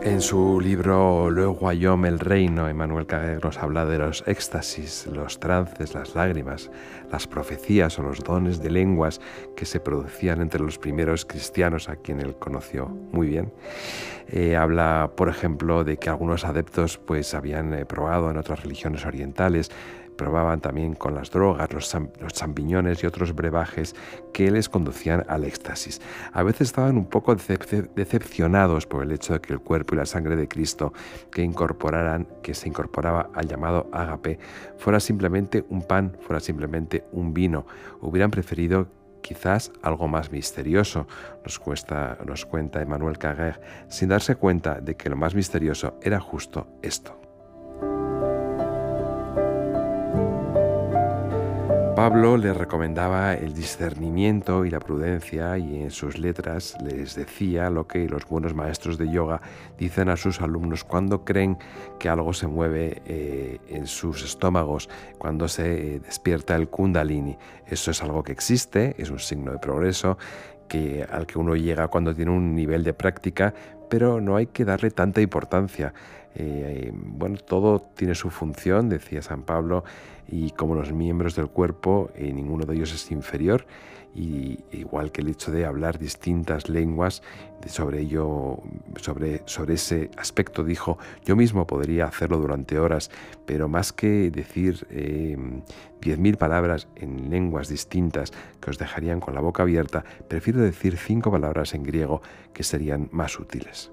En su libro Le Royaume, el reino, Emmanuel Carrère nos habla de los éxtasis, los trances, las lágrimas, las profecías o los dones de lenguas que se producían entre los primeros cristianos a quien él conoció muy bien. Habla, por ejemplo, de que algunos adeptos pues habían probado en otras religiones orientales, probaban también con las drogas, los champiñones y otros brebajes que les conducían al éxtasis. A veces estaban un poco decepcionados por el hecho de que el cuerpo y la sangre de Cristo que se incorporaba al llamado ágape, fuera simplemente un pan, fuera simplemente un vino. Hubieran preferido quizás algo más misterioso, nos cuenta Emmanuel Carrère, sin darse cuenta de que lo más misterioso era justo esto. Pablo les recomendaba el discernimiento y la prudencia, y en sus letras les decía lo que los buenos maestros de yoga dicen a sus alumnos cuando creen que algo se mueve en sus estómagos, cuando se despierta el kundalini. Eso es algo que existe, es un signo de progreso al que uno llega cuando tiene un nivel de práctica, pero no hay que darle tanta importancia. Todo tiene su función, decía San Pablo, y como los miembros del cuerpo, ninguno de ellos es inferior, y igual que el hecho de hablar distintas lenguas, sobre ese aspecto dijo: yo mismo podría hacerlo durante horas, pero más que decir 10.000 palabras en lenguas distintas que os dejarían con la boca abierta, prefiero decir 5 palabras en griego que serían más útiles.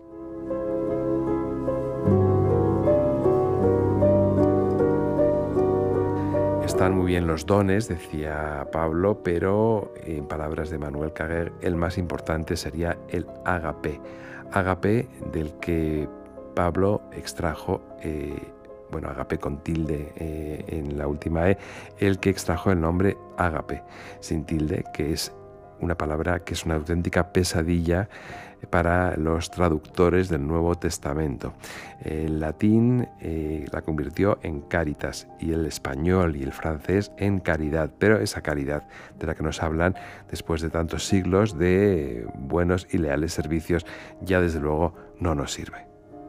Están muy bien los dones, decía Pablo, pero en palabras de Emmanuel Carrère, el más importante sería el ágape. Ágape del que Pablo extrajo, ágape con tilde en la última E, el que extrajo el nombre ágape, sin tilde, que es una palabra que es una auténtica pesadilla para los traductores del Nuevo Testamento. El latín la convirtió en caritas, y el español y el francés en caridad, pero esa caridad de la que nos hablan después de tantos siglos de buenos y leales servicios ya desde luego no nos sirve.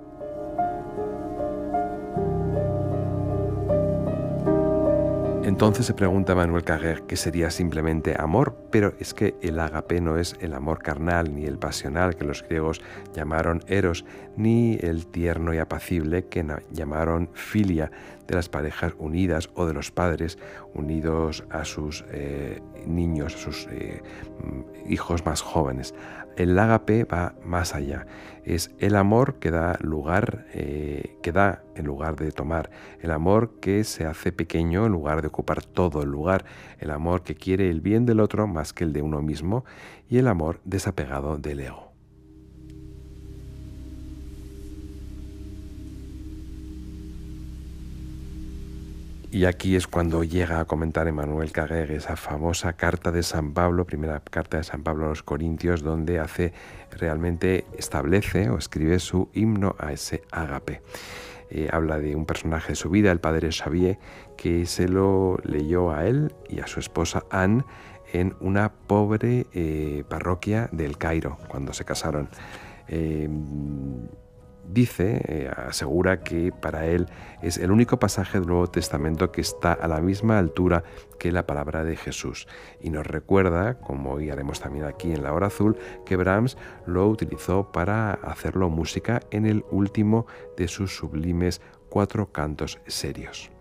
Entonces se pregunta Emmanuel Carrère qué sería simplemente amor, pero es que el ágape no es el amor carnal ni el pasional que los griegos llamaron eros, ni el tierno y apacible que llamaron filia, de las parejas unidas o de los padres unidos a sus niños, a sus hijos más jóvenes. El ágape va más allá. Es el amor que da en lugar de tomar, el amor que se hace pequeño en lugar de ocupar todo el lugar, el amor que quiere el bien del otro más que el de uno mismo, y el amor desapegado del ego. Y aquí es cuando llega a comentar Emmanuel Carrère esa famosa carta de San Pablo, primera carta de San Pablo a los Corintios, donde establece o escribe su himno a ese ágape. Habla de un personaje de su vida, el padre Xavier, que se lo leyó a él y a su esposa Anne en una pobre parroquia del Cairo, cuando se casaron. Asegura que para él es el único pasaje del Nuevo Testamento que está a la misma altura que la palabra de Jesús, y nos recuerda, como hoy haremos también aquí en La Hora Azul, que Brahms lo utilizó para hacerlo música en el último de sus sublimes 4 cantos serios.